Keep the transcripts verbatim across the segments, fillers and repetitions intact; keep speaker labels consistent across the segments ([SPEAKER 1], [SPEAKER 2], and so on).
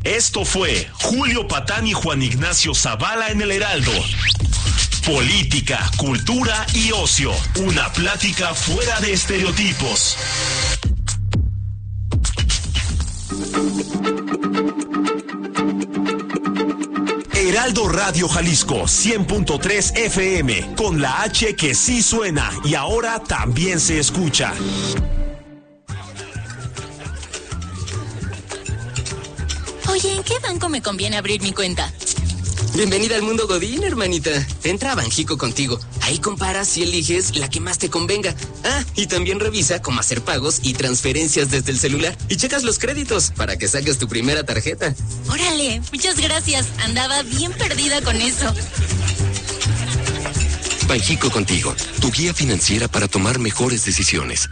[SPEAKER 1] Esto fue Julio Patán y Juan Ignacio Zavala en el Heraldo. Política, cultura y ocio. Una plática fuera de estereotipos. Heraldo Radio Jalisco cien punto tres F M, con la H que sí suena y ahora también se escucha.
[SPEAKER 2] Oye, ¿en qué banco me conviene abrir mi cuenta?
[SPEAKER 3] Bienvenida al mundo Godín, hermanita. Entra a Banjico contigo. Ahí comparas y eliges la que más te convenga. Ah, y también revisa cómo hacer pagos y transferencias desde el celular. Y checas los créditos para que saques tu primera tarjeta.
[SPEAKER 2] Órale, muchas gracias. Andaba bien perdida con eso.
[SPEAKER 4] Banjico contigo, tu guía financiera para tomar mejores decisiones.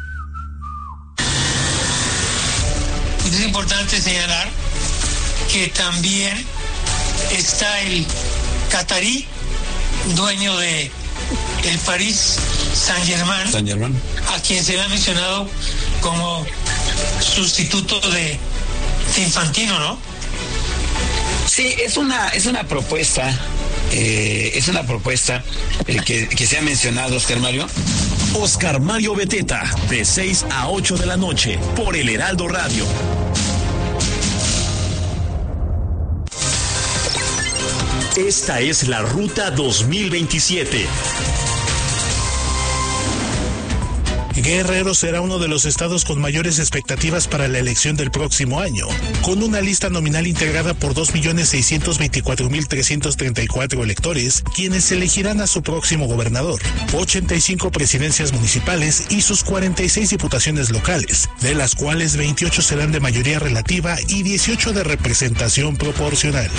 [SPEAKER 5] Es importante señalar que también está el catarí, dueño de el Paris Saint-Germain,
[SPEAKER 6] Saint-Germain,
[SPEAKER 5] a quien se le ha mencionado como sustituto de, de Infantino, ¿no?
[SPEAKER 6] Sí, es una, es una propuesta, eh, es una propuesta eh, que, que se ha mencionado, Oscar Mario.
[SPEAKER 1] Oscar Mario Beteta, de seis a ocho de la noche, por el Heraldo Radio. Esta es la Ruta dos mil veintisiete.
[SPEAKER 7] Guerrero será uno de los estados con mayores expectativas para la elección del próximo año, con una lista nominal integrada por dos millones seiscientos veinticuatro mil trescientos treinta y cuatro electores, quienes elegirán a su próximo gobernador, ochenta y cinco presidencias municipales y sus cuarenta y seis diputaciones locales, de las cuales veintiocho serán de mayoría relativa y dieciocho de representación proporcional.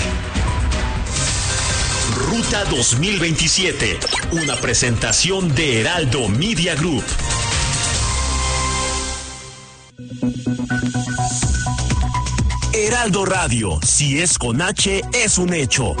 [SPEAKER 1] Ruta dos mil veintisiete, una presentación de Heraldo Media Group. Heraldo Radio, si es con H, es un hecho.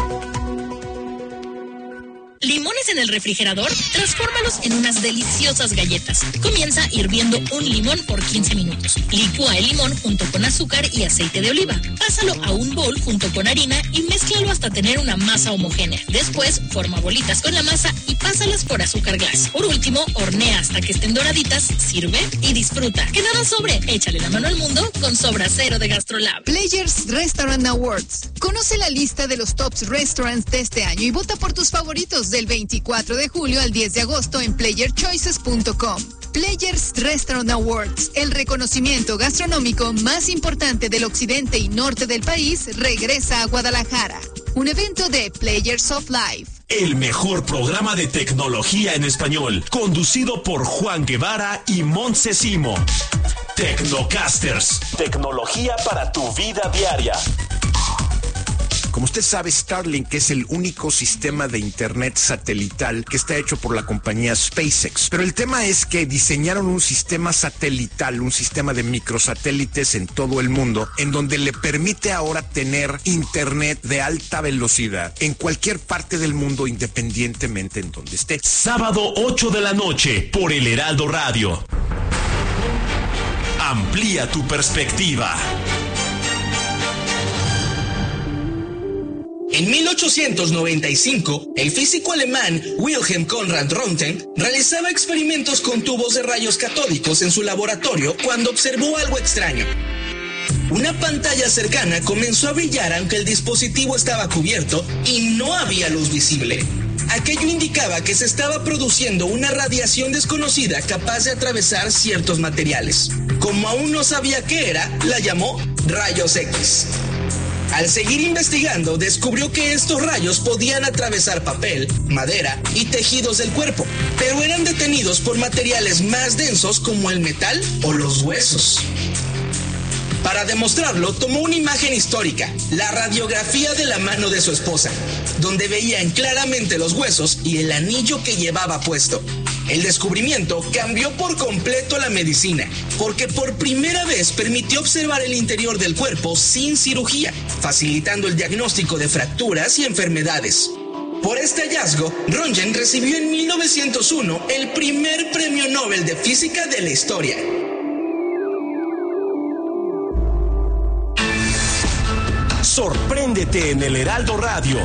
[SPEAKER 2] ¿Limones en el refrigerador? Transfórmalos en unas deliciosas galletas. Comienza hirviendo un limón por quince minutos. Licúa el limón junto con azúcar y aceite de oliva. Pásalo a un bol junto con harina y mézclalo hasta tener una masa homogénea. Después, forma bolitas con la masa y pásalas por azúcar glass. Por último, hornea hasta que estén doraditas, sirve y disfruta. Que nada sobre, échale la mano al mundo con Sobrasero de Gastrolab.
[SPEAKER 8] Players Restaurant Awards. Conoce la lista de los tops restaurants de este año y vota por tus favoritos del veinticuatro de julio al diez de agosto en player choices punto com. Players Restaurant Awards, el reconocimiento gastronómico más importante del occidente y norte del país, regresa a Guadalajara. Un evento de Players of Life.
[SPEAKER 1] El mejor programa de tecnología en español, conducido por Juan Guevara y Montse Simo. Tecnocasters, tecnología para tu vida diaria.
[SPEAKER 9] Como usted sabe, Starlink es el único sistema de internet satelital que está hecho por la compañía SpaceX. Pero el tema es que diseñaron un sistema satelital, un sistema de microsatélites en todo el mundo, en donde le permite ahora tener internet de alta velocidad en cualquier parte del mundo, independientemente en donde esté.
[SPEAKER 1] Sábado ocho de la noche, por el Heraldo Radio. Amplía tu perspectiva.
[SPEAKER 10] En mil ochocientos noventa y cinco, el físico alemán Wilhelm Conrad Röntgen realizaba experimentos con tubos de rayos catódicos en su laboratorio cuando observó algo extraño. Una pantalla cercana comenzó a brillar aunque el dispositivo estaba cubierto y no había luz visible. Aquello indicaba que se estaba produciendo una radiación desconocida capaz de atravesar ciertos materiales. Como aún no sabía qué era, la llamó rayos X. Al seguir investigando, descubrió que estos rayos podían atravesar papel, madera y tejidos del cuerpo, pero eran detenidos por materiales más densos como el metal o los huesos. Para demostrarlo, tomó una imagen histórica, la radiografía de la mano de su esposa, donde veían claramente los huesos y el anillo que llevaba puesto. El descubrimiento cambió por completo la medicina, porque por primera vez permitió observar el interior del cuerpo sin cirugía, facilitando el diagnóstico de fracturas y enfermedades. Por este hallazgo, Röntgen recibió en mil novecientos uno el primer premio Nobel de Física de la historia.
[SPEAKER 1] Sorpréndete en el Heraldo Radio.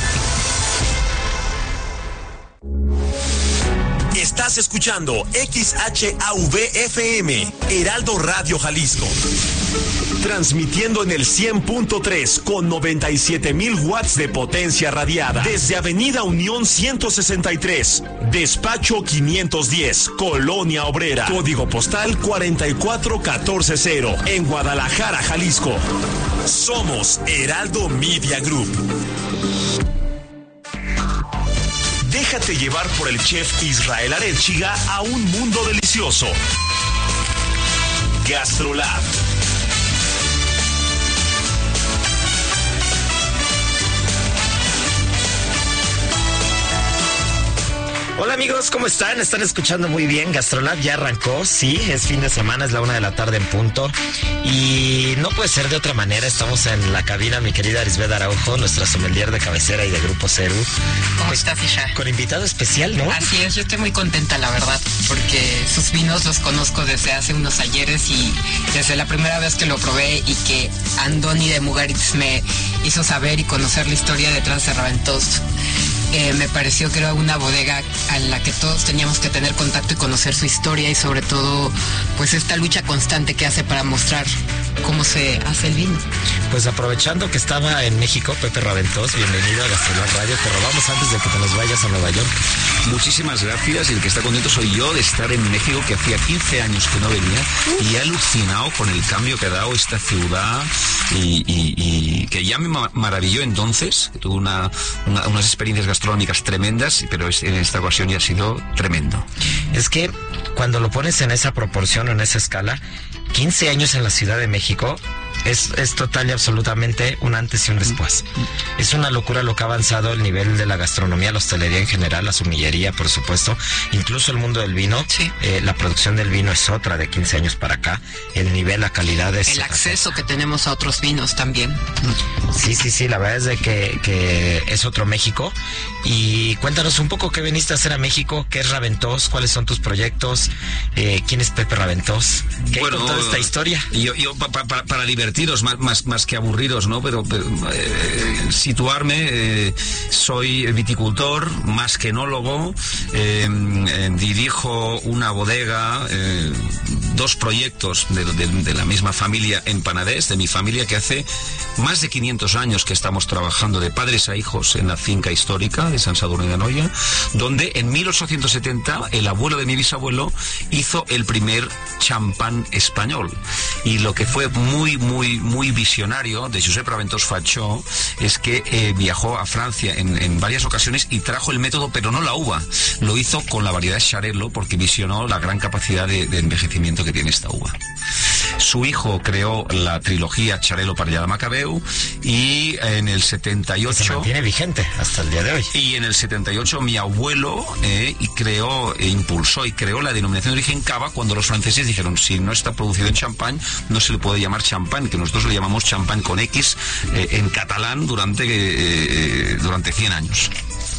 [SPEAKER 1] Estás escuchando X H A V F M, Heraldo Radio Jalisco. Transmitiendo en el cien punto tres con noventa y siete mil watts de potencia radiada. Desde Avenida Unión ciento sesenta y tres, Despacho quinientos diez, Colonia Obrera. Código postal cuarenta y cuatro mil catorce, en Guadalajara, Jalisco. Somos Heraldo Media Group. Déjate llevar por el chef Israel Arechiga a un mundo delicioso. GastroLab.
[SPEAKER 11] Hola amigos, ¿cómo están? ¿Están escuchando muy bien? GastroLab ya arrancó, sí, es fin de semana, es la una de la tarde en punto. Y no puede ser de otra manera, estamos en la cabina, mi querida Arisbeth Araujo, nuestra sommelier de cabecera y de Grupo Ceru.
[SPEAKER 12] ¿Cómo pues, estás, Isha?
[SPEAKER 11] Con invitado especial, ¿no?
[SPEAKER 12] Así es, yo estoy muy contenta, la verdad, porque sus vinos los conozco desde hace unos ayeres y desde la primera vez que lo probé y que Andoni de Mugaritz me hizo saber y conocer la historia detrás de Raventós. Eh, me pareció que era una bodega a la que todos teníamos que tener contacto y conocer su historia y sobre todo pues esta lucha constante que hace para mostrar cómo se hace el vino.
[SPEAKER 11] Pues aprovechando que estaba en México Pepe Raventós, bienvenido a GastroLab Radio, te robamos antes de que te nos vayas a Nueva York.
[SPEAKER 13] Muchísimas gracias, y el que está contento soy yo de estar en México, que hacía quince años que no venía, y he alucinado con el cambio que ha dado esta ciudad y, y, y que ya me maravilló entonces, que tuve una, una, unas experiencias gastronómicas tremendas, pero en esta ocasión ya ha sido tremendo.
[SPEAKER 11] Es que cuando lo pones en esa proporción o en esa escala, quince años en la Ciudad de México es, es total y absolutamente un antes y un después. Es una locura lo que ha avanzado el nivel de la gastronomía, la hostelería en general, la sumillería, por supuesto, incluso el mundo del vino.
[SPEAKER 12] Sí.
[SPEAKER 11] Eh, la producción del vino es otra de quince años para acá. El nivel, la calidad es...
[SPEAKER 12] El acceso que tenemos a otros vinos también.
[SPEAKER 11] Sí, sí, sí, la verdad es de que, que es otro México. Y cuéntanos un poco qué viniste a hacer a México, qué es Raventós, cuáles son tus proyectos, eh, quién es Pepe Raventós, qué
[SPEAKER 13] bueno,
[SPEAKER 11] hay con toda esta historia.
[SPEAKER 13] Yo, yo pa, pa, pa, para divertiros más, más, más que aburriros, ¿no? Pero, pero eh, situarme, eh, soy viticultor, más que enólogo, eh, eh, dirijo una bodega, eh, dos proyectos de, de, de la misma familia en Panadés, de mi familia, que hace más de quinientos años que estamos trabajando de padres a hijos en la finca histórica de San Sadurní de Anoia, donde en mil ochocientos setenta el abuelo de mi bisabuelo hizo el primer champán español. Y lo que fue muy, muy, muy visionario de Josep Raventós Fachó es que eh, viajó a Francia en, en varias ocasiones y trajo el método, pero no la uva. Lo hizo con la variedad Xarel·lo porque visionó la gran capacidad de, de envejecimiento que tiene esta uva. Su hijo creó la trilogía Xarel·lo Parellada Macabeu y en el setenta y ocho...
[SPEAKER 11] Se mantiene vigente hasta el día de hoy.
[SPEAKER 13] Y en el setenta y ocho mi abuelo eh, y creó, e impulsó y creó la denominación de origen cava cuando los franceses dijeron si no está producido en champán no se le puede llamar champán, que nosotros le llamamos champán con X eh, en catalán durante, eh, durante cien años.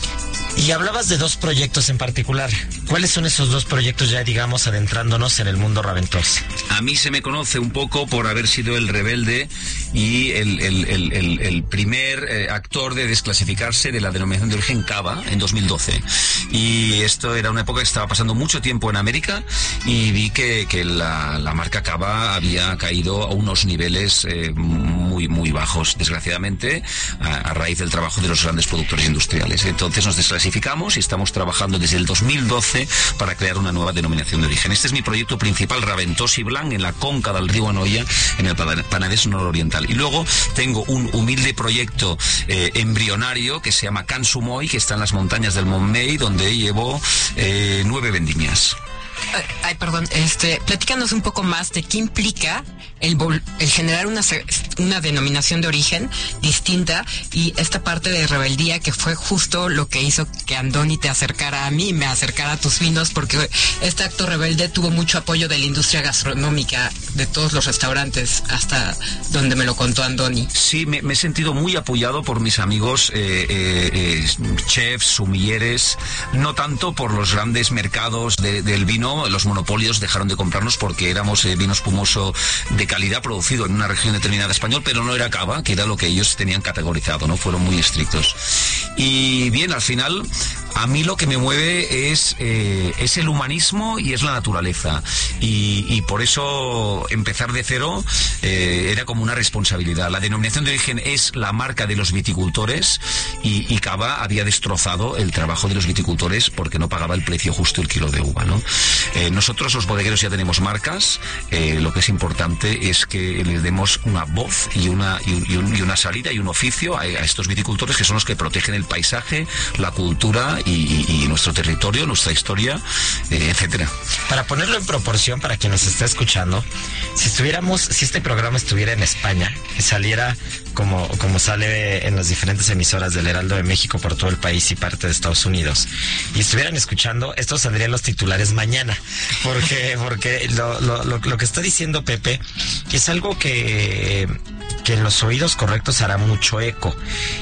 [SPEAKER 11] Y hablabas de dos proyectos en particular. ¿Cuáles son esos dos proyectos ya, digamos, adentrándonos en el mundo Raventós?
[SPEAKER 13] A mí se me conoce un poco por haber sido el rebelde y el, el, el, el, el primer eh, actor de desclasificarse de la denominación de origen cava en dos mil doce. Y esto era una época que estaba pasando mucho tiempo en América y vi que, que la, la marca cava había caído a unos niveles eh, muy, muy bajos, desgraciadamente, a, a raíz del trabajo de los grandes productores industriales. Entonces nos desclasificamos y estamos trabajando desde el dos mil doce para crear una nueva denominación de origen. Este es mi proyecto principal, Raventós i Blanc, en la conca del río Anoia, en el Panadés nororiental. Y luego tengo un humilde proyecto eh, embrionario que se llama Can Sumoy, que está en las montañas del Montmell, donde llevo eh, nueve vendimias.
[SPEAKER 12] Ay, perdón, este, platícanos un poco más de qué implica el, el generar una, una denominación de origen distinta y esta parte de rebeldía que fue justo lo que hizo que Andoni te acercara a mí, me acercara a tus vinos, porque este acto rebelde tuvo mucho apoyo de la industria gastronómica, de todos los restaurantes, hasta donde me lo contó Andoni.
[SPEAKER 13] Sí, me, me he sentido muy apoyado por mis amigos eh, eh, eh, chefs, sumilleres, no tanto por los grandes mercados de, del vino vino, los monopolios dejaron de comprarnos porque éramos eh, vino espumoso de calidad producido en una región determinada español, pero no era cava, que era lo que ellos tenían categorizado, ¿no? Fueron muy estrictos. Y bien, al final, a mí lo que me mueve es, eh, es el humanismo y es la naturaleza. Y, y por eso empezar de cero eh, era como una responsabilidad. La denominación de origen es la marca de los viticultores y, y Cava había destrozado el trabajo de los viticultores porque no pagaba el precio justo el kilo de uva, ¿no? Eh, nosotros los bodegueros ya tenemos marcas. Eh, lo que es importante es que les demos una voz y una, y, y, un, y una salida y un oficio a, a estos viticultores, que son los que protegen el paisaje, la cultura y, y, y nuestro territorio, nuestra historia, eh, etcétera.
[SPEAKER 11] Para ponerlo en proporción, para quien nos está escuchando, si estuviéramos, si este programa estuviera en España, que saliera como, como sale en las diferentes emisoras del Heraldo de México por todo el país y parte de Estados Unidos, y estuvieran escuchando, estos saldrían los titulares mañana, porque, porque lo, lo, lo, lo que está diciendo Pepe es algo que, que en los oídos correctos hará mucho eco.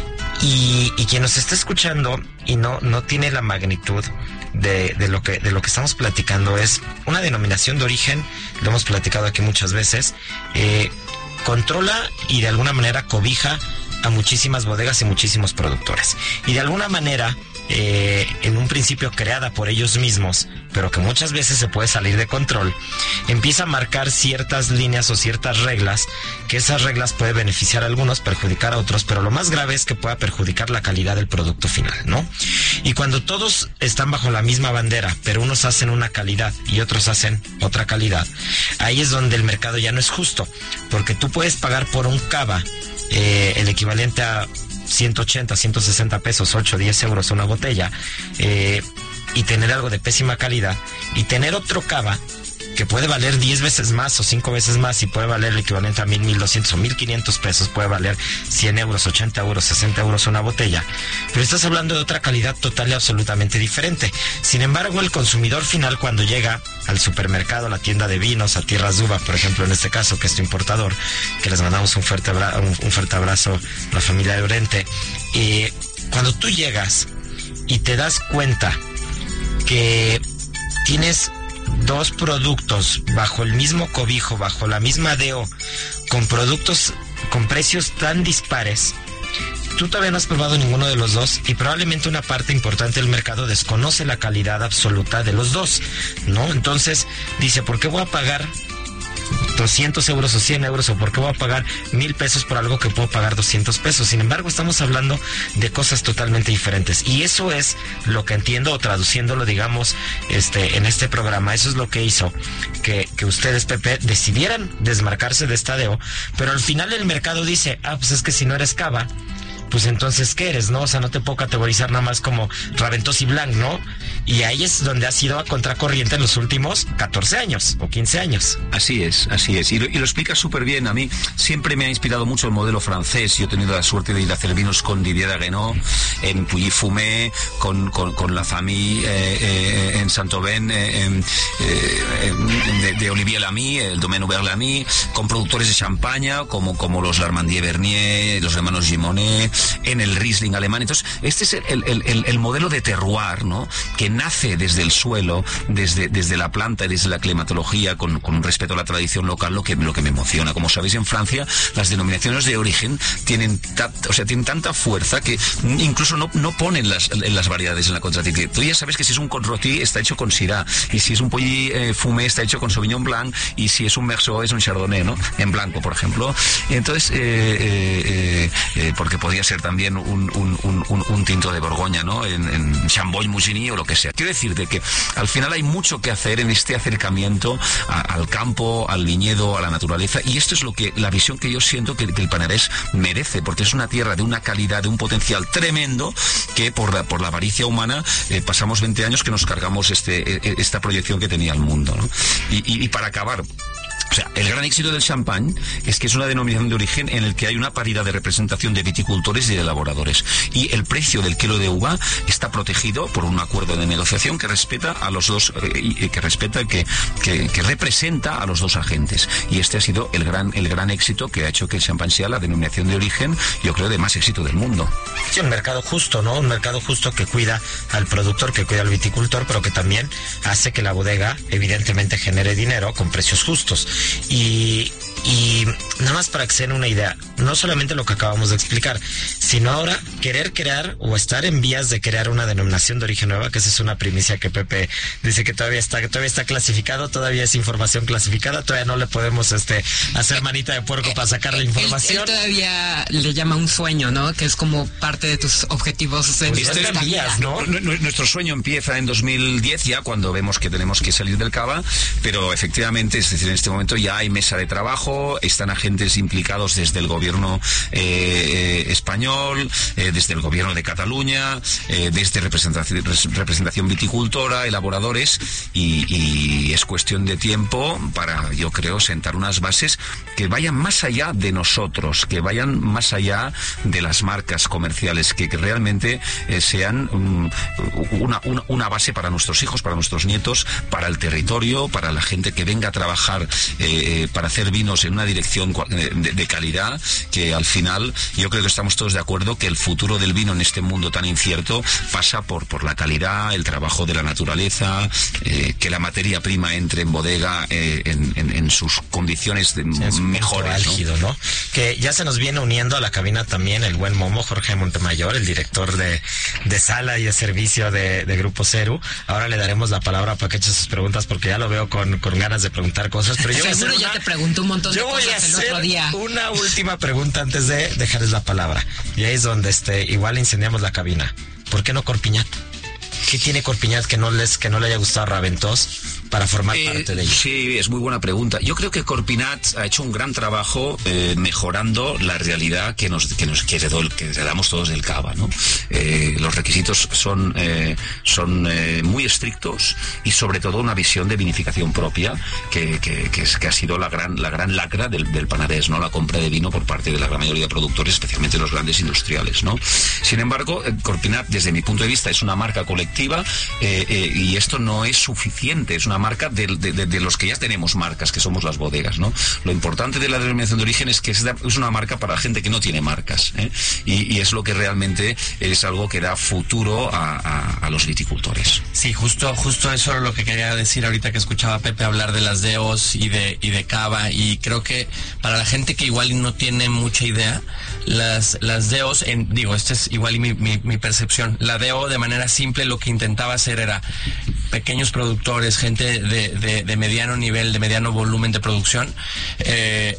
[SPEAKER 11] Y, y quien nos está escuchando y no, no tiene la magnitud de, de lo que, de lo que estamos platicando, es una denominación de origen, lo hemos platicado aquí muchas veces, eh, controla y de alguna manera cobija a muchísimas bodegas y muchísimos productores. Y de alguna manera, eh, en un principio creada por ellos mismos, pero que muchas veces se puede salir de control, empieza a marcar ciertas líneas o ciertas reglas, que esas reglas pueden beneficiar a algunos, perjudicar a otros, pero lo más grave es que pueda perjudicar la calidad del producto final, ¿no? Y cuando todos están bajo la misma bandera, pero unos hacen una calidad y otros hacen otra calidad, ahí es donde el mercado ya no es justo, porque tú puedes pagar por un cava eh, el equivalente a ciento ochenta, ciento sesenta pesos, ocho, diez euros una botella, eh, y tener algo de pésima calidad, y tener otro cava que puede valer diez veces más o cinco veces más y puede valer el equivalente a mil, mil doscientos o mil quinientos pesos, puede valer cien euros, ochenta euros, sesenta euros una botella, pero estás hablando de otra calidad total y absolutamente diferente. Sin embargo, el consumidor final, cuando llega al supermercado, a la tienda de vinos, a Tierras de Uva, por ejemplo, en este caso, que es tu importador, que les mandamos un fuerte, abra- un, un fuerte abrazo a la familia de Orente, y cuando tú llegas y te das cuenta que tienes dos productos bajo el mismo cobijo, bajo la misma D O, con productos con precios tan dispares, tú todavía no has probado ninguno de los dos y probablemente una parte importante del mercado desconoce la calidad absoluta de los dos, ¿no? Entonces dice, ¿por qué voy a pagar doscientos euros o cien euros, o por qué voy a pagar mil pesos por algo que puedo pagar doscientos pesos? Sin embargo, estamos hablando de cosas totalmente diferentes, y eso es lo que entiendo, o traduciéndolo, digamos, este, en este programa, eso es lo que hizo que, que ustedes, Pepe, decidieran desmarcarse de esta D O, pero al final el mercado dice, ah, pues es que si no eres cava, pues entonces, ¿qué eres, no? O sea, no te puedo categorizar nada más como Raventós y Blanc, ¿no? Y ahí es donde has ido a contracorriente en los últimos catorce años o quince años.
[SPEAKER 13] Así es, así es. Y lo, y lo explicas súper bien. A mí siempre me ha inspirado mucho el modelo francés. Yo he tenido la suerte de ir a hacer vinos con Didier Daguenot, en Pouilly-Fumé, con, con, con La Famille, eh, eh, en Saint-Aubin, eh, eh, de, de Olivier Lamy, el Domaine Hubert Lamy, con productores de champaña, como, como los Larmandier Bernier, los hermanos Gimonet, en el Riesling alemán. Entonces, este es el, el, el, el modelo de terroir, ¿no? Que nace desde el suelo, desde, desde la planta y desde la climatología, con, con un respeto a la tradición local, lo que, lo que me emociona. Como sabéis, en Francia, las denominaciones de origen tienen, ta, o sea, tienen tanta fuerza que incluso no, no ponen las, las variedades en la contraetiqueta. Tú ya sabes que si es un Conroti está hecho con Syrah, y si es un Pouilly-Fumé está hecho con Sauvignon Blanc, y si es un Merceau es un Chardonnay, ¿no? En blanco, por ejemplo. Entonces, eh, eh, eh, porque podría ser también un, un, un, un tinto de Borgoña, ¿no? En, en Chamboy-Musigny o lo que sea. Quiero decirte que al final hay mucho que hacer en este acercamiento a, al campo, al viñedo, a la naturaleza, y esto es lo que, la visión que yo siento que, que el Panarés merece, porque es una tierra de una calidad, de un potencial tremendo, que por la, por la avaricia humana eh, pasamos veinte años que nos cargamos este, esta proyección que tenía el mundo, ¿no? Y, y, y para acabar, O sea, el gran éxito del champán es que es una denominación de origen en el que hay una paridad de representación de viticultores y de elaboradores. Y el precio del kilo de uva está protegido por un acuerdo de negociación que respeta a los dos, eh, y que respeta, que, que, que representa a los dos agentes. Y este ha sido el gran, el gran éxito que ha hecho que el champán sea la denominación de origen, yo creo, de más éxito del mundo.
[SPEAKER 11] Sí, un mercado justo, ¿no? Un mercado justo que cuida al productor, que cuida al viticultor, pero que también hace que la bodega evidentemente genere dinero con precios justos. Y, y nada más para que se den una idea, no solamente lo que acabamos de explicar, sino ahora querer crear o estar en vías de crear una denominación de origen nueva, que esa es una primicia que Pepe dice que todavía está, que todavía está clasificado, todavía es información clasificada, todavía no le podemos este hacer manita de puerco para sacar la información.
[SPEAKER 12] Él, él todavía le llama un sueño, ¿no? Que es como parte de tus objetivos en
[SPEAKER 13] pues
[SPEAKER 12] esta vida,
[SPEAKER 13] ¿no? Nuestro sueño empieza en dos mil diez ya, cuando vemos que tenemos que salir del cava, pero efectivamente, es decir, en este momento ya hay mesa de trabajo, están agentes implicados desde el gobierno eh, español, eh, desde el gobierno de Cataluña, eh, desde representación, representación viticultora, elaboradores, y, y es cuestión de tiempo para, yo creo, sentar unas bases que vayan más allá de nosotros, que vayan más allá de las marcas comerciales, que, que realmente eh, sean um, una, una, una base para nuestros hijos, para nuestros nietos, para el territorio, para la gente que venga a trabajar eh, para hacer vinos en una dirección de, de calidad, que al final yo creo que estamos todos de acuerdo que el futuro del vino en este mundo tan incierto pasa por, por la calidad, el trabajo de la naturaleza, eh, que la materia prima entre en bodega eh, en, en, en sus condiciones de sí, mejores.
[SPEAKER 11] Álgido, ¿no? ¿no? Que ya se nos viene uniendo a la cabina también el buen Momo, Jorge Montemayor, el director de, de sala y de servicio de, de Grupo Ceru. Ahora le daremos la palabra para que eche sus preguntas, porque ya lo veo con, con ganas de preguntar cosas. Pero yo
[SPEAKER 12] seguro ya
[SPEAKER 11] una,
[SPEAKER 12] te preguntó un montón de cosas el otro día.
[SPEAKER 11] Una última pregunta antes de dejarles la palabra. Y ahí es donde este igual incendiamos la cabina. ¿Por qué no Corpiñat? ¿Qué tiene Corpiñat que no les que no le haya gustado a Raventós para formar
[SPEAKER 13] eh,
[SPEAKER 11] parte de ello?
[SPEAKER 13] Sí, es muy buena pregunta. Yo creo que Corpiñat ha hecho un gran trabajo eh, mejorando la realidad que nos que nos que heredó, que heredamos todos del cava, ¿no? Eh, los requisitos son eh, son eh, muy estrictos, y sobre todo una visión de vinificación propia que que, que, es, que ha sido la gran la gran lacra del, del panadés, ¿no? La compra de vino por parte de la gran mayoría de productores, especialmente los grandes industriales, ¿no? Sin embargo, eh, Corpiñat, desde mi punto de vista, es una marca colectiva, eh, eh, y esto no es suficiente. Es una marca de, de, de, de los que ya tenemos marcas, que somos las bodegas, ¿no? Lo importante de la denominación de origen es que es, es una marca para la gente que no tiene marcas, ¿eh? y, y es lo que realmente es algo que da futuro a, a, a los viticultores.
[SPEAKER 14] Sí, justo justo eso es lo que quería decir ahorita que escuchaba a Pepe hablar de las D Os y de, y de cava, y creo que para la gente que igual no tiene mucha idea, las, las D Os, en, digo, esta es igual mi, mi, mi percepción, la D O de manera simple lo que intentaba hacer era pequeños productores, gente de, de, de mediano nivel, de mediano volumen de producción, eh,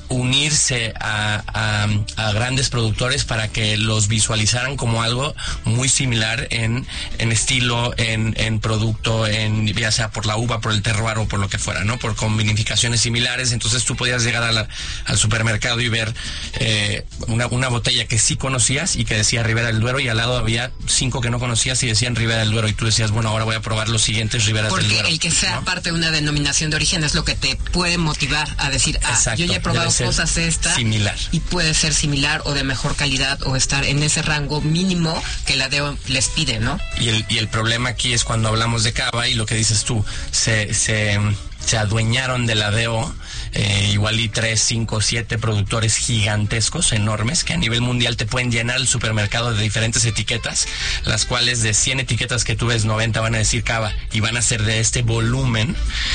[SPEAKER 14] unirse a, a, a grandes productores para que los visualizaran como algo muy similar en, en estilo, en, en producto, en ya sea por la uva, por el terroir o por lo que fuera, ¿no? Por con vinificaciones similares. Entonces tú podías llegar a la, al supermercado y ver eh, una, una botella que sí conocías y que decía Ribera del Duero, y al lado había cinco que no conocías y decían Ribera del Duero, y tú decías, bueno, ahora voy a probar los siguientes Riberas del Duero.
[SPEAKER 12] Porque el que sea
[SPEAKER 14] ¿no?
[SPEAKER 12] parte de una denominación de origen es lo que te puede motivar a decir, ah,
[SPEAKER 14] exacto,
[SPEAKER 12] yo ya he probado cosas esta
[SPEAKER 14] similar,
[SPEAKER 12] y puede ser similar o de mejor calidad o estar en ese rango mínimo que la D O les pide, ¿no?
[SPEAKER 14] Y el, y el problema aquí es cuando hablamos de cava y lo que dices tú, se, se, se adueñaron de la D O, eh, igual y tres, cinco, siete productores gigantescos, enormes, que a nivel mundial te pueden llenar el supermercado de diferentes etiquetas, las cuales de cien etiquetas que tú ves, noventa van a decir cava, y van a ser de este volumen,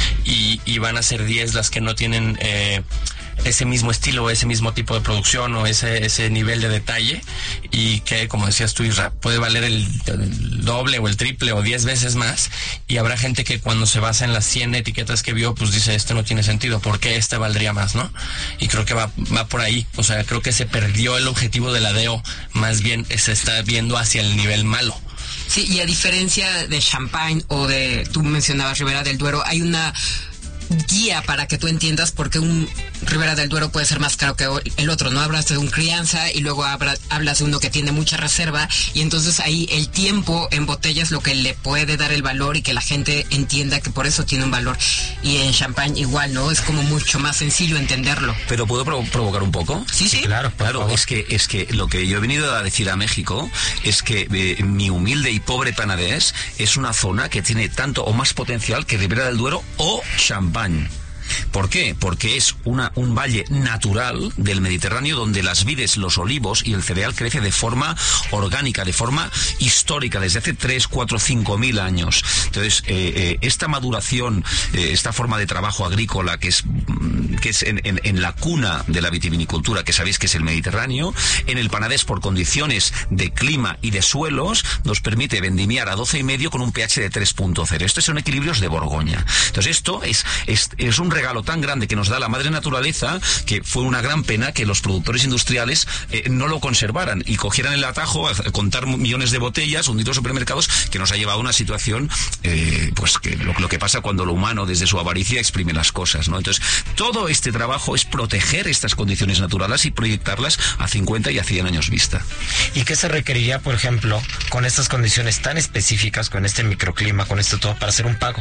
[SPEAKER 14] y, y van a ser diez las que no tienen eh, ese mismo estilo, ese mismo tipo de producción o ese ese nivel de detalle, y que, como decías tú, Isra, puede valer el, el doble o el triple o diez veces más, y habrá gente que cuando se basa en las cien etiquetas que vio, pues dice, esto no tiene sentido, ¿por qué este valdría más, no? Y creo que va, va por ahí, o sea, creo que se perdió el objetivo de la D O, más bien se está viendo hacia el nivel malo.
[SPEAKER 12] Sí, y a diferencia de Champagne o de, tú mencionabas Ribera del Duero, hay una guía para que tú entiendas por qué un Ribera del Duero puede ser más caro que el otro, ¿no? Hablas de un crianza y luego habla, hablas de uno que tiene mucha reserva, y entonces ahí el tiempo en botella es lo que le puede dar el valor y que la gente entienda que por eso tiene un valor. Y en champán igual, ¿no? Es como mucho más sencillo entenderlo.
[SPEAKER 13] ¿Pero puedo provo- provocar un poco?
[SPEAKER 12] Sí, sí.
[SPEAKER 11] Claro,
[SPEAKER 13] claro. Es que, es que lo que yo he venido a decir a México es que eh, mi humilde y pobre Penedès es una zona que tiene tanto o más potencial que Ribera del Duero o Champagne. ¿Por qué? Porque es una, un valle natural del Mediterráneo donde las vides, los olivos y el cereal crece de forma orgánica, de forma histórica, desde hace tres, cuatro, cinco mil años. Entonces, eh, eh, esta maduración, eh, esta forma de trabajo agrícola que es, que es en, en, en la cuna de la vitivinicultura, que sabéis que es el Mediterráneo, en el Penedès por condiciones de clima y de suelos, nos permite vendimiar a doce y medio con un pH de tres punto cero. Estos son equilibrios de Borgoña. Entonces, esto es, es, es un regalo tan grande que nos da la madre naturaleza, que fue una gran pena que los productores industriales eh, no lo conservaran y cogieran el atajo a contar millones de botellas, hundir los supermercados, que nos ha llevado a una situación eh, pues que lo, lo que pasa cuando lo humano desde su avaricia exprime las cosas, ¿no? Entonces, todo este trabajo es proteger estas condiciones naturales y proyectarlas a cincuenta y a cien años vista.
[SPEAKER 11] ¿Y qué se requeriría, por ejemplo, con estas condiciones tan específicas, con este microclima, con esto todo, para hacer un pago?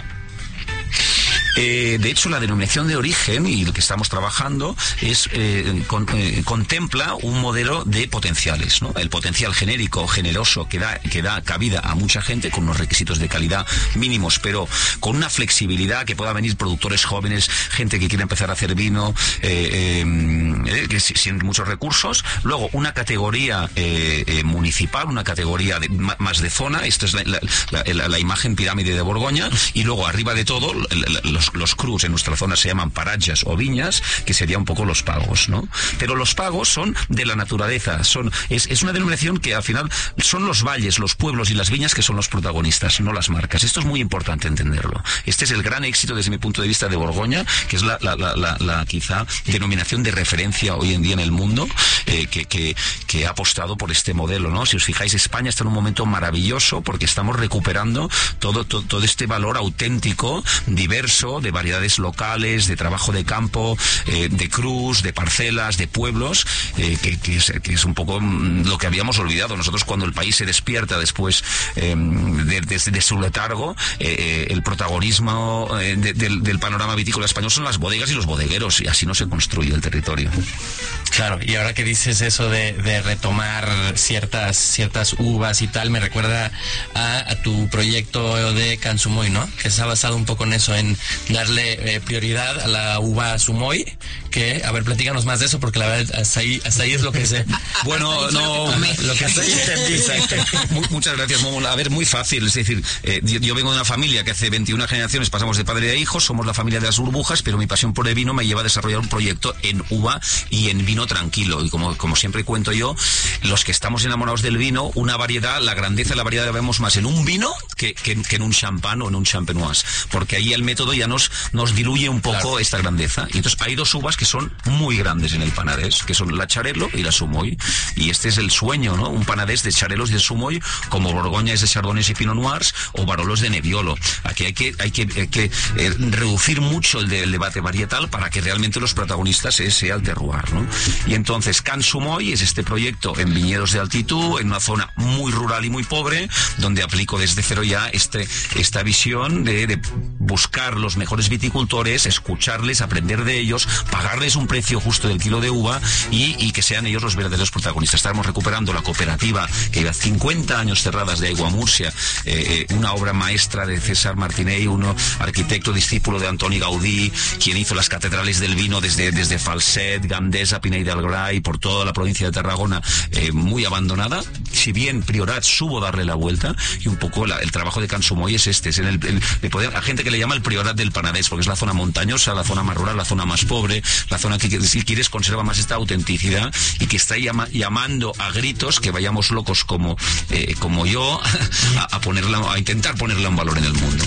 [SPEAKER 13] Eh, de hecho, la denominación de origen y lo que estamos trabajando es eh, con, eh, contempla un modelo de potenciales, ¿no? El potencial genérico, generoso, que da, que da cabida a mucha gente con unos requisitos de calidad mínimos, pero con una flexibilidad que pueda venir productores jóvenes, gente que quiera empezar a hacer vino, eh, eh, que sin muchos recursos. Luego, una categoría eh, eh, municipal, una categoría de, más de zona. Esto es la, la, la, la, la imagen pirámide de Borgoña. Y luego, arriba de todo, los Los crus en nuestra zona se llaman parachas o viñas, que sería un poco los pagos, ¿no? Pero los pagos son de la naturaleza, son es, es una denominación que al final son los valles, los pueblos y las viñas que son los protagonistas, no las marcas. Esto es muy importante entenderlo. Este es el gran éxito desde mi punto de vista de Borgoña, que es la, la, la, la, la quizá denominación de referencia hoy en día en el mundo, eh, que, que, que ha apostado por este modelo, ¿no? Si os fijáis, España está en un momento maravilloso porque estamos recuperando todo, todo, todo este valor auténtico, diverso, de variedades locales, de trabajo de campo, eh, de cruz, de parcelas, de pueblos, eh, que, que, es, que es un poco lo que habíamos olvidado. Nosotros, cuando el país se despierta después eh, de, de, de su letargo, eh, el protagonismo eh, de, del, del panorama vitícola español son las bodegas y los bodegueros, y así no se construye el territorio.
[SPEAKER 14] Claro, y ahora que dices eso de, de retomar ciertas ciertas uvas y tal, me recuerda a, a tu proyecto de Cansumoy, ¿no? Que se ha basado un poco en eso, en darle eh, prioridad a la uva Sumoy, que, a ver, platícanos más de eso, porque la verdad, hasta ahí, hasta ahí es lo que sé.
[SPEAKER 13] Bueno, no, lo que estoy entendiendo. Muchas gracias, Momo. A ver, muy fácil, es decir, eh, yo, yo vengo de una familia que hace veintiuna generaciones pasamos de padre a hijo, somos la familia de las burbujas, pero mi pasión por el vino me lleva a desarrollar un proyecto en uva y en vino tranquilo. Y como, como siempre cuento yo, los que estamos enamorados del vino, una variedad, la grandeza de la variedad la vemos más en un vino que, que, que en un champán o en un champenoise, porque ahí el método ya nos, nos diluye un poco, claro, esta grandeza. Y entonces hay dos uvas que son muy grandes en el Penedès, que son la Xarel·lo y la Sumoy. Y este es el sueño, ¿no? Un Penedès de Xarelos y de Sumoy, como Borgoña es de Chardonnays y Pinot Noirs, o Barolo es de Nebbiolo. Aquí hay que, hay que, hay que eh, reducir mucho el, de, el debate varietal para que realmente los protagonistas eh, sea el terroir, ¿no? Y entonces Cansumoy es este proyecto en viñedos de altitud, en una zona muy rural y muy pobre, donde aplico desde cero ya este, esta visión de, de buscar los mejores viticultores, escucharles, aprender de ellos, pagarles un precio justo del kilo de uva y, y que sean ellos los verdaderos protagonistas. Estamos recuperando la cooperativa que lleva cincuenta años cerradas de Aigua Murcia, eh, una obra maestra de César Martinell, uno arquitecto discípulo de Antoni Gaudí, quien hizo las catedrales del vino desde, desde Falset, Gandesa, Pinell del Gray, por toda la provincia de Tarragona, eh, muy abandonada. Si bien Priorat supo darle la vuelta, y un poco la, el trabajo de Cansumoy es este, es en el, el, de poder, a gente que le llama el Priorat del Penedès, porque es la zona montañosa, la zona más rural, la zona más pobre, la zona que, si quieres, conserva más esta autenticidad y que está llama, llamando a gritos que vayamos locos como, eh, como yo a, a ponerla, a intentar ponerla en valor en el mundo.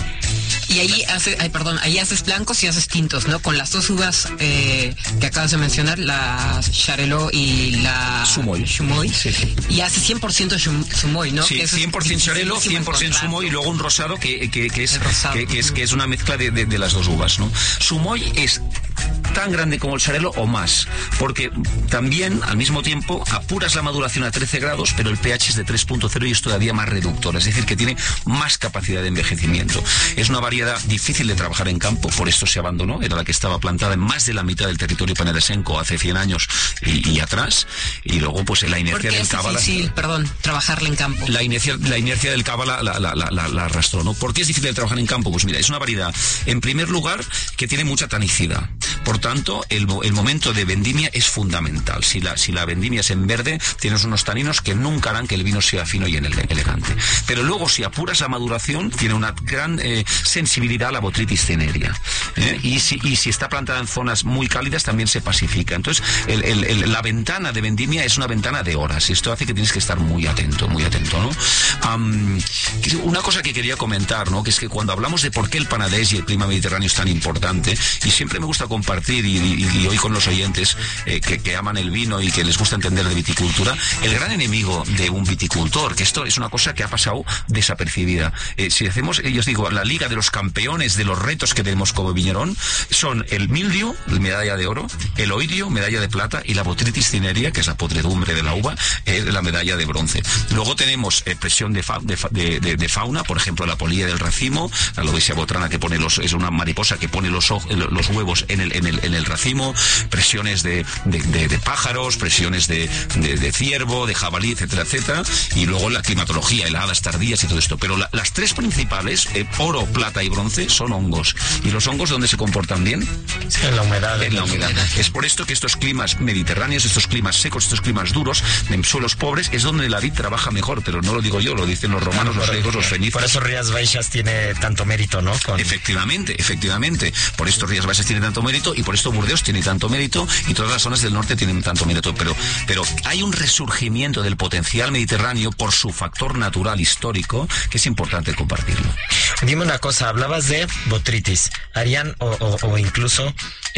[SPEAKER 12] Y ahí hace, ay, perdón, ahí haces blancos y haces tintos, ¿no? Con las dos uvas eh, que acabas de mencionar, la Xarel·lo y la
[SPEAKER 13] Sumoy.
[SPEAKER 12] Sumoy.
[SPEAKER 13] Sí, sí.
[SPEAKER 12] Y hace cien por ciento Sumoy, ¿no?
[SPEAKER 13] Sí, cien por ciento Xarel·lo, cien por ciento Sumoy y luego un rosado que, que, que, es, que, que, es, que es una mezcla de, de, de las dos uvas, ¿no? Sumoy es tan grande como el Xarel·lo o más, porque también al mismo tiempo apuras la maduración a trece grados, pero el pH es de tres punto cero y es todavía más reductor, es decir, que tiene más capacidad de envejecimiento. Es una variedad difícil de trabajar en campo, por esto se abandonó, era la que estaba plantada en más de la mitad del territorio paneresenco hace cien años y, y atrás, y luego pues la inercia del Cava...
[SPEAKER 12] Es difícil, perdón, trabajarla en campo.
[SPEAKER 13] La inercia, la inercia del Cava la, la, la, la, la arrastró, ¿no? ¿Por qué es difícil de trabajar en campo? Pues mira, es una variedad, en primer lugar, que tiene mucha tanicidad. Por tanto, el, el momento de vendimia es fundamental. Si la, si la vendimia es en verde, tienes unos taninos que nunca harán que el vino sea fino y elegante. Pero luego, si apuras la maduración, tiene una gran eh, sensibilidad a la botrytis cinerea. ¿eh? Y, si, y si está plantada en zonas muy cálidas, también se pacifica. Entonces, el, el, el, la ventana de vendimia es una ventana de horas. Y esto hace que tienes que estar muy atento, muy atento, ¿no? Um, una cosa que quería comentar, ¿no? Que es que cuando hablamos de por qué el Penedès y el clima mediterráneo es tan importante, y siempre me gusta compartir, y, y, y hoy con los oyentes eh, que, que aman el vino y que les gusta entender de viticultura, el gran enemigo de un viticultor, que esto es una cosa que ha pasado desapercibida. Eh, si hacemos, yo os digo, la liga de los campeones de los retos que tenemos como viñerón, son el mildio, medalla de oro, el oidio, medalla de plata, y la botrytis cinerea, que es la podredumbre de la uva, eh, la medalla de bronce. Luego tenemos eh, presión de, fa, de, fa, de, de, de fauna, por ejemplo, la polilla del racimo, la lobesia botrana, que pone los, es una mariposa que pone los, los huevos en el, en el, en el racimo, presiones de, de, de, de pájaros, presiones de, de, de ciervo, de jabalí, etcétera, etcétera, y luego la climatología, heladas tardías y todo esto. Pero la, las tres principales, eh, oro, plata y bronce, son hongos. ¿Y los hongos dónde se comportan bien?
[SPEAKER 11] Sí, en la humedad.
[SPEAKER 13] En la humedad. Es por esto que estos climas mediterráneos, estos climas secos, estos climas duros, en suelos pobres, es donde la vid trabaja mejor, pero no lo digo yo, lo dicen los romanos,
[SPEAKER 11] claro,
[SPEAKER 13] los griegos, los fenicios.
[SPEAKER 11] Por eso Rías Baixas tiene tanto mérito, ¿no? Con...
[SPEAKER 13] Efectivamente, efectivamente. Por esto Rías Baixas tiene tanto mérito y por esto Burdeos tiene tanto mérito y todas las zonas del norte tienen tanto mérito. Pero, pero hay un resurgimiento del potencial mediterráneo por su factor natural histórico que es importante compartirlo.
[SPEAKER 11] Dime una cosa, hablabas de botrytis, harían o, o, o incluso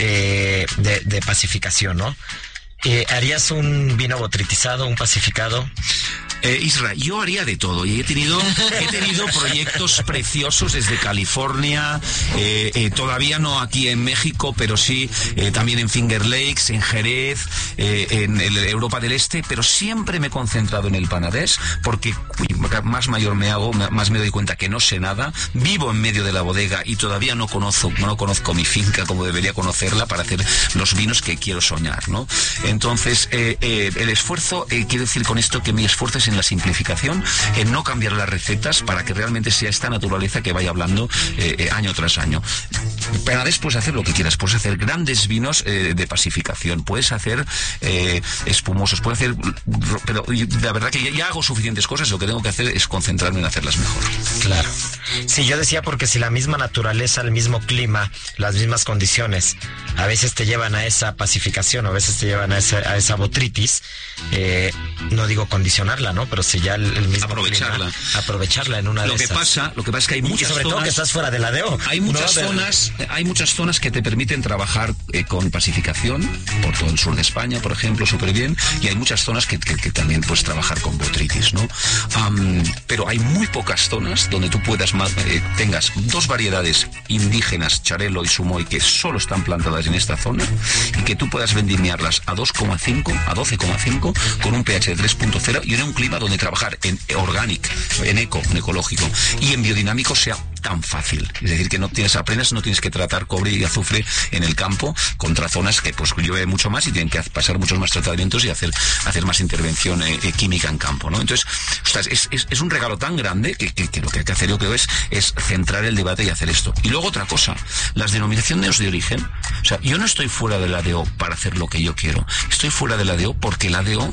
[SPEAKER 11] eh, de, de pacificación, ¿no? Eh, ¿Harías un vino botrytizado, un pacificado?
[SPEAKER 13] Eh, Isra, yo haría de todo y he tenido he tenido proyectos preciosos desde California, eh, eh, todavía no aquí en México, pero sí eh, también en Finger Lakes, en Jerez, eh, en el Europa del Este, pero siempre me he concentrado en el Penedès porque uy, más mayor me hago, más me doy cuenta que no sé nada, vivo en medio de la bodega y todavía no conozco, no conozco mi finca como debería conocerla para hacer los vinos que quiero soñar, ¿no? Entonces, eh, eh, el esfuerzo, eh, quiero decir con esto que mi esfuerzo es en la simplificación, en no cambiar las recetas para que realmente sea esta naturaleza que vaya hablando eh, eh, año tras año. Penedès puedes hacer lo que quieras, puedes hacer grandes vinos eh, de pacificación, puedes hacer eh, espumosos, puedes hacer, pero la verdad que ya, ya hago suficientes cosas, lo que tengo que hacer es concentrarme en hacerlas mejor.
[SPEAKER 11] Claro. Sí, yo decía porque si la misma naturaleza, el mismo clima, las mismas condiciones, a veces te llevan a esa pacificación, a veces te llevan a esa, a esa botrytis, eh, no digo condicionarla, ¿no? Pero si ya el, el mismo
[SPEAKER 13] aprovecharla,
[SPEAKER 11] clima, aprovecharla en una
[SPEAKER 13] lo
[SPEAKER 11] de
[SPEAKER 13] que
[SPEAKER 11] esas.
[SPEAKER 13] pasa, lo que pasa es que hay muchas
[SPEAKER 11] y sobre
[SPEAKER 13] zonas,
[SPEAKER 11] todo que estás fuera de la D E O.
[SPEAKER 13] Hay muchas
[SPEAKER 11] ¿no?
[SPEAKER 13] zonas, hay muchas zonas que te permiten trabajar eh, con pacificación, por todo el sur de España, por ejemplo, súper bien, y hay muchas zonas que, que, que también puedes trabajar con botrytis, ¿no? Um, pero hay muy pocas zonas donde tú puedas eh, tengas dos variedades indígenas, Xarel·lo y Sumoy, que solo están plantadas en esta zona y que tú puedas vendimiarlas a dos coma cinco, a doce coma cinco, con un pH de tres punto cero y en un clima donde trabajar en orgánico, en eco, en ecológico y en biodinámico sea tan fácil. Es decir, que no tienes apenas, no tienes que tratar cobre y azufre en el campo contra zonas que pues llueve mucho más y tienen que pasar muchos más tratamientos y hacer, hacer más intervención eh, eh, química en campo, ¿no? Entonces, ostras, es, es, es un regalo tan grande que, que, que lo que hay que hacer yo creo es, es centrar el debate y hacer esto. Y luego otra cosa, las denominaciones de origen. O sea, yo no estoy fuera de la D E O para hacer lo que yo quiero. Estoy fuera de la D E O porque la D E O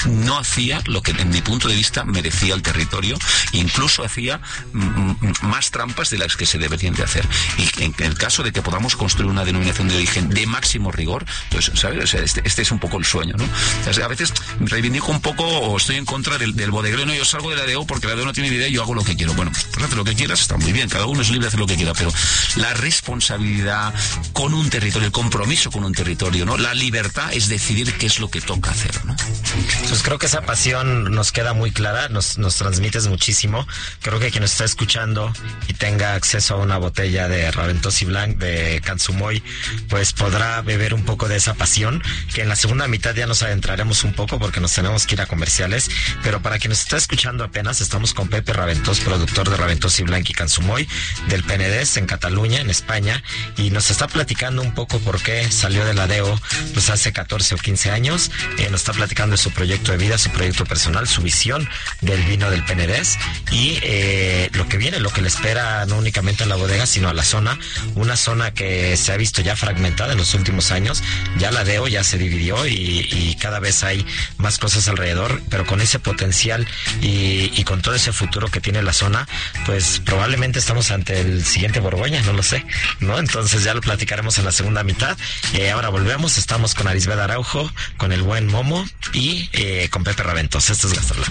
[SPEAKER 13] no hacía lo que en mi punto de vista merecía el territorio, incluso hacía mm, más trampas de las que se deberían de hacer. Y en el caso de que podamos construir una denominación de origen de máximo rigor, pues, ¿sabes? O sea, este, este es un poco el sueño, ¿no? O sea, a veces reivindico un poco o estoy en contra del, del bodeguero, no, yo salgo de la D O porque la D O no tiene ni idea y yo hago lo que quiero. Bueno, pues haz lo que quieras, está muy bien, cada uno es libre de hacer lo que quiera, pero la responsabilidad con un territorio, el compromiso con un territorio, ¿no? La libertad es decidir qué es lo que toca hacer, ¿no?
[SPEAKER 11] Pues creo que esa pasión nos queda muy clara, nos, nos transmites muchísimo. Creo que quien nos está escuchando y tenga acceso a una botella de Raventós y Blanc de Cansumoy, pues podrá beber un poco de esa pasión, que en la segunda mitad ya nos adentraremos un poco porque nos tenemos que ir a comerciales, pero para quien nos está escuchando apenas, estamos con Pepe Raventós, productor de Raventós y Blanc y Cansumoy, del Penedès en Cataluña, en España, y nos está platicando un poco por qué salió de la D O pues hace catorce o quince años, eh, nos está platicando de su proyecto de vida, su proyecto personal, su visión del vino del Penedès y eh, lo que viene, lo que le espera no únicamente a la bodega, sino a la zona, una zona que se ha visto ya fragmentada en los últimos años, ya la D O ya se dividió y, y cada vez hay más cosas alrededor, pero con ese potencial y, y con todo ese futuro que tiene la zona, pues probablemente estamos ante el siguiente Borgoña, no lo sé, ¿no? Entonces ya lo platicaremos en la segunda mitad. Eh, ahora volvemos, estamos con Arisbeth Araujo, con el buen Momo y eh, con Pepe Raventós. Esto es Gastrolab.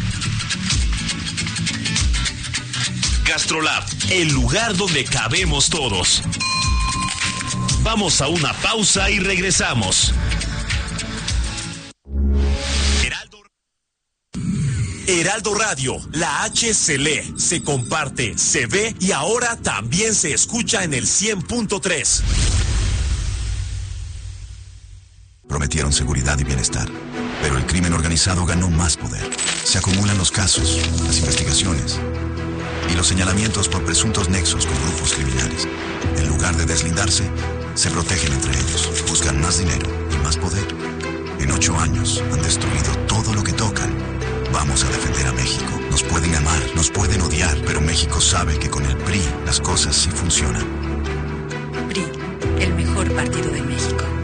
[SPEAKER 1] Gastrolab, el lugar donde cabemos todos. Vamos a una pausa y regresamos. Heraldo, Heraldo Radio, la H se lee, se comparte, se ve y ahora también se escucha en el cien punto tres.
[SPEAKER 15] Prometieron seguridad y bienestar, pero el crimen organizado ganó más poder. Se acumulan los casos, las investigaciones y los señalamientos por presuntos nexos con grupos criminales. En lugar de deslindarse, se protegen entre ellos, buscan más dinero y más poder. En ocho años han destruido todo lo que tocan. Vamos a defender a México. Nos pueden amar, nos pueden odiar, pero México sabe que con el P R I las cosas sí funcionan.
[SPEAKER 16] P R I, el mejor partido de México.